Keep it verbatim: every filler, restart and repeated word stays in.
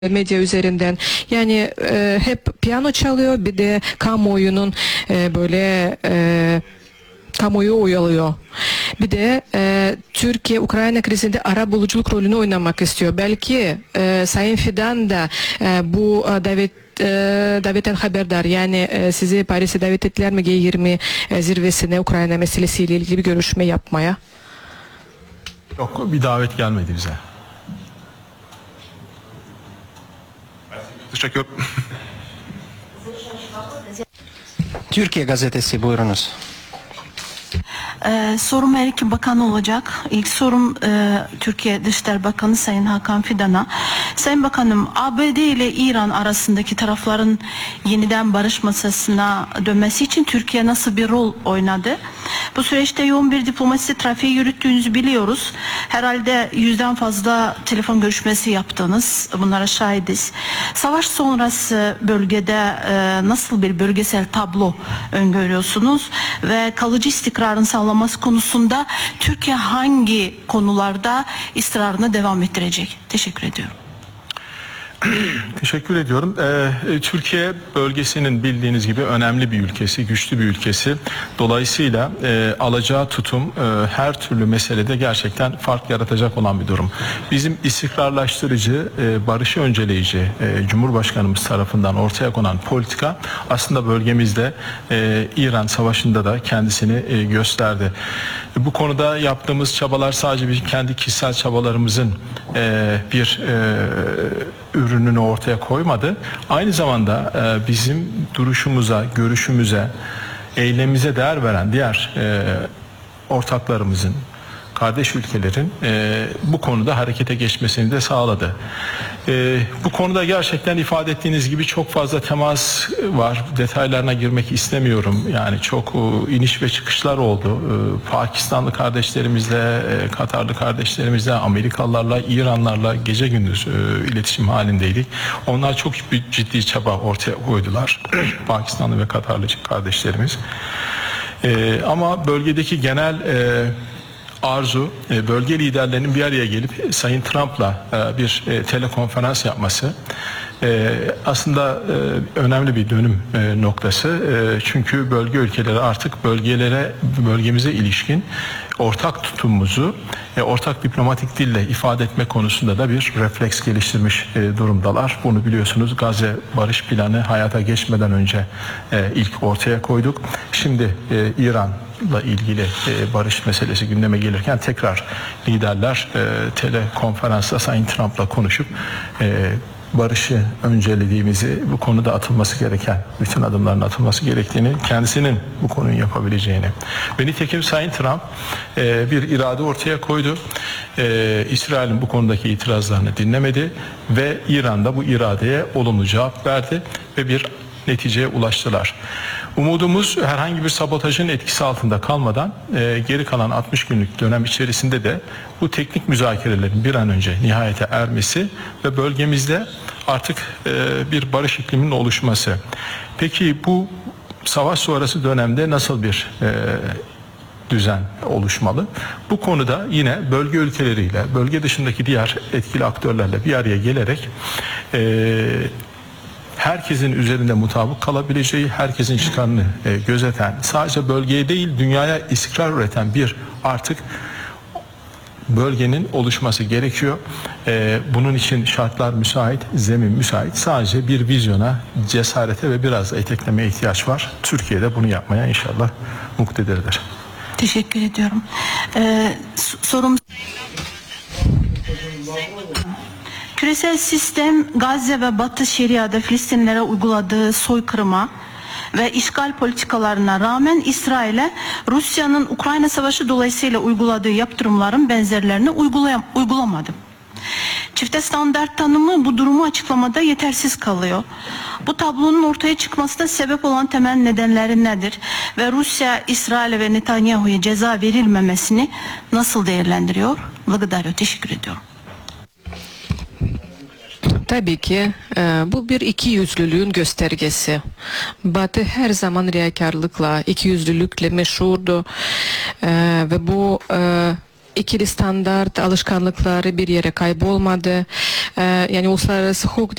medya üzerinden yani e, hep piyano çalıyor, bir de kamuoyunun e, böyle e, kamuoyu oyalıyor. Bir de e, Türkiye Ukrayna krizinde ara buluculuk rolünü oynamak istiyor. Belki e, Sayın Fidan da e, bu e, davet e, davetten haberdar. Yani e, sizi Paris'e davet ettiler mi G yirmi e, zirvesine Ukrayna meselesiyle ilgili bir görüşme yapmaya? Yok, bir davet gelmedi bize. Teşekkür. Türkiye Gazetesi, buyurunuz. Ee, sorum her iki bakan olacak. İlk sorum e, Türkiye Dışişleri Bakanı Sayın Hakan Fidan'a. Sayın Bakanım, A B D ile İran arasındaki tarafların yeniden barış masasına dönmesi için Türkiye nasıl bir rol oynadı? Bu süreçte yoğun bir diplomasi trafiği yürüttüğünüzü biliyoruz. Herhalde yüzden fazla telefon görüşmesi yaptınız. Bunlara şahidiz. Savaş sonrası bölgede e, nasıl bir bölgesel tablo öngörüyorsunuz? Ve kalıcı istikrarın sağlanması konusunda Türkiye hangi konularda ısrarına devam ettirecek? Teşekkür ediyorum. Teşekkür ediyorum. Ee, Türkiye bölgesinin bildiğiniz gibi önemli bir ülkesi, güçlü bir ülkesi. Dolayısıyla e, alacağı tutum e, her türlü meselede gerçekten fark yaratacak olan bir durum. Bizim istikrarlaştırıcı, e, barışı önceleyici e, Cumhurbaşkanımız tarafından ortaya konan politika aslında bölgemizde e, İran Savaşı'nda da kendisini e, gösterdi. Bu konuda yaptığımız çabalar sadece bir kendi kişisel çabalarımızın e, bir e, ürününü ortaya koymadı. Aynı zamanda e, bizim duruşumuza, görüşümüze, eylemimize değer veren diğer e, ortaklarımızın, kardeş ülkelerin e, bu konuda harekete geçmesini de sağladı. E, bu konuda gerçekten ifade ettiğiniz gibi çok fazla temas var. Detaylarına girmek istemiyorum. Yani çok e, iniş ve çıkışlar oldu. E, Pakistanlı kardeşlerimizle, e, Katarlı kardeşlerimizle, Amerikalılarla, İranlarla gece gündüz e, iletişim halindeydik. Onlar çok bir ciddi çaba ortaya koydular. Pakistanlı ve Katarlı kardeşlerimiz. E, ama bölgedeki genel e, arzu bölge liderlerinin bir araya gelip Sayın Trump'la bir telekonferans yapması aslında önemli bir dönüm noktası. Çünkü bölge ülkeleri artık bölgelere, bölgemize ilişkin ortak tutumumuzu ortak diplomatik dille ifade etme konusunda da bir refleks geliştirmiş durumdalar. Bunu biliyorsunuz, Gazze barış planı hayata geçmeden önce ilk ortaya koyduk. Şimdi İran'la ilgili barış meselesi gündeme gelirken tekrar liderler telekonferansla Sayın Trump'la konuşup barışı öncelediğimizi, bu konuda atılması gereken bütün adımların atılması gerektiğini, kendisinin bu konuyu yapabileceğini ve nitekim Sayın Trump e, bir irade ortaya koydu. E, İsrail'in bu konudaki itirazlarını dinlemedi ve İran'da bu iradeye olumlu cevap verdi ve bir neticeye ulaştılar. Umudumuz herhangi bir sabotajın etkisi altında kalmadan e, geri kalan altmış günlük dönem içerisinde de bu teknik müzakerelerin bir an önce nihayete ermesi ve bölgemizde artık e, bir barış ikliminin oluşması. Peki bu savaş sonrası dönemde nasıl bir e, düzen oluşmalı? Bu konuda yine bölge ülkeleriyle, bölge dışındaki diğer etkili aktörlerle bir araya gelerek e, herkesin üzerinde mutabık kalabileceği, herkesin çıkarını e, gözeten, sadece bölgeye değil dünyaya istikrar üreten bir artık bölgenin oluşması gerekiyor. E, bunun için şartlar müsait, zemin müsait. Sadece bir vizyona, cesarete ve biraz da eteklemeye ihtiyaç var. Türkiye'de bunu yapmaya inşallah muktedirdir. Teşekkür ediyorum. Ee, sorum Küresel sistem Gazze ve Batı Şeria'da Filistinlere uyguladığı soykırıma ve işgal politikalarına rağmen İsrail'e Rusya'nın Ukrayna Savaşı dolayısıyla uyguladığı yaptırımların benzerlerini uygulayam uygulamadı. Çifte standart tanımı bu durumu açıklamada yetersiz kalıyor. Bu tablonun ortaya çıkmasına sebep olan temel nedenleri nedir? Ve Rusya, İsrail ve Netanyahu'ya ceza verilmemesini nasıl değerlendiriyor? Благодарю, teşekkür ediyorum. Tabii ki e, bu bir ikiyüzlülüğün göstergesi. Batı her zaman riyakarlıkla, ikiyüzlülükle meşhurdu e, ve bu e, ikili standart alışkanlıkları bir yere kaybolmadı. E, yani uluslararası hukuk